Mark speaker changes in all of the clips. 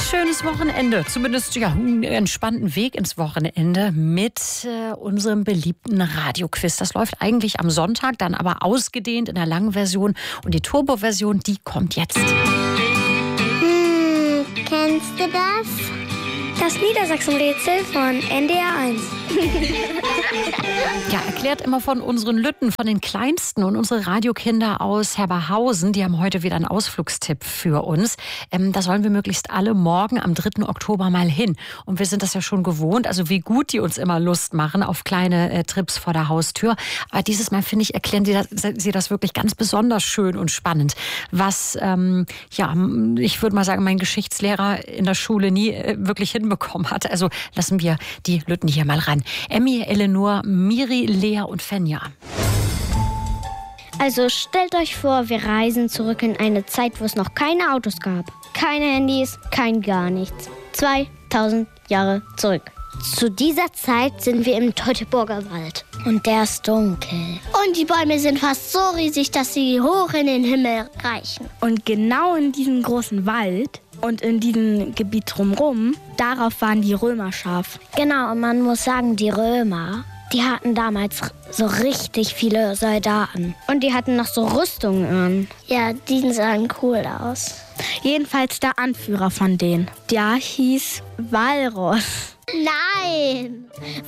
Speaker 1: schönes Wochenende. Zumindest ja, einen entspannten Weg ins Wochenende mit unserem beliebten Radioquiz. Das läuft eigentlich am Sonntag, dann aber ausgedehnt in der langen Version. Und die Turbo-Version, die kommt jetzt.
Speaker 2: Kennst du das?
Speaker 3: Das Niedersachsen-Rätsel von NDR 1.
Speaker 1: Ja, erklärt immer von unseren Lütten, von den Kleinsten. Und unsere Radiokinder aus Herberhausen, die haben heute wieder einen Ausflugstipp für uns. Da sollen wir möglichst alle morgen am 3. Oktober mal hin. Und wir sind das ja schon gewohnt, also wie gut die uns immer Lust machen auf kleine Trips vor der Haustür. Aber dieses Mal, finde ich, erklären sie das wirklich ganz besonders schön und spannend. Was, ich würde mal sagen, mein Geschichtslehrer in der Schule nie wirklich hinbekommen hat. Also lassen wir die Lütten hier mal ran. Emmy, Eleanor, Miri, Lea und Fenja.
Speaker 3: Also stellt euch vor, wir reisen zurück in eine Zeit, wo es noch keine Autos gab. Keine Handys, kein gar nichts. 2000 Jahre zurück. Zu dieser Zeit sind wir im Teutoburger Wald. Und der ist dunkel.
Speaker 2: Und die Bäume sind fast so riesig, dass sie hoch in den Himmel reichen.
Speaker 4: Und genau in diesem großen Wald und in diesem Gebiet drumherum, darauf waren die Römer scharf.
Speaker 3: Genau, und man muss sagen, die Römer, die hatten damals so richtig viele Soldaten. Und die hatten noch so Rüstungen an.
Speaker 2: Ja, die sahen cool aus.
Speaker 4: Jedenfalls der Anführer von denen, der hieß Walrus.
Speaker 2: Nein,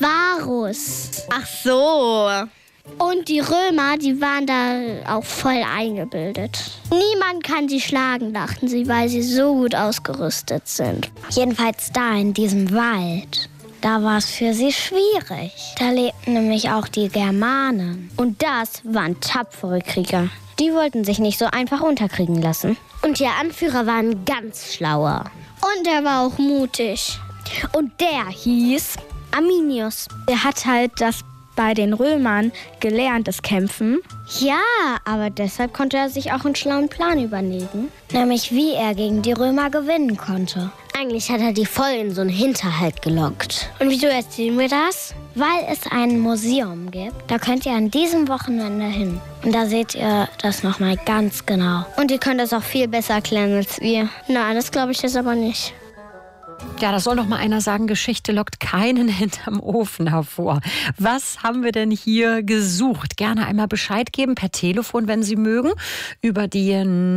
Speaker 2: Varus.
Speaker 4: Ach so.
Speaker 2: Und die Römer, die waren da auch voll eingebildet. Niemand kann sie schlagen, dachten sie, weil sie so gut ausgerüstet sind.
Speaker 3: Jedenfalls da in diesem Wald, da war es für sie schwierig. Da lebten nämlich auch die Germanen. Und das waren tapfere Krieger. Die wollten sich nicht so einfach unterkriegen lassen.
Speaker 2: Und ihr Anführer war ein ganz schlauer. Und er war auch mutig.
Speaker 3: Und der hieß Arminius.
Speaker 4: Der hat halt das bei den Römern gelernt, das Kämpfen.
Speaker 3: Ja, aber deshalb konnte er sich auch einen schlauen Plan überlegen. Nämlich, wie er gegen die Römer gewinnen konnte.
Speaker 2: Eigentlich hat er die voll in so einen Hinterhalt gelockt. Und wieso erzählen wir das?
Speaker 3: Weil es ein Museum gibt. Da könnt ihr an diesem Wochenende hin. Und da seht ihr das nochmal ganz genau.
Speaker 2: Und ihr könnt das auch viel besser erklären als wir. Nein, das glaube ich jetzt aber nicht.
Speaker 1: Ja, da soll doch mal einer sagen, Geschichte lockt keinen hinterm Ofen hervor. Was haben wir denn hier gesucht? Gerne einmal Bescheid geben per Telefon, wenn Sie mögen, über die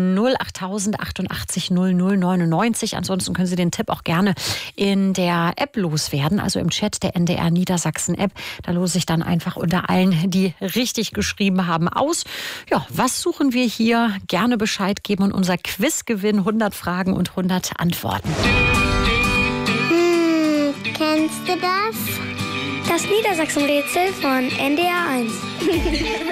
Speaker 1: 08000 88 00 99. Ansonsten können Sie den Tipp auch gerne in der App loswerden, also im Chat der NDR Niedersachsen App. Da lose ich dann einfach unter allen, die richtig geschrieben haben, aus. Ja, was suchen wir hier? Gerne Bescheid geben und unser Quiz gewinnen. 100 Fragen und 100 Antworten.
Speaker 2: Kennst du das?
Speaker 3: Das Niedersachsen-Rätsel von NDR 1.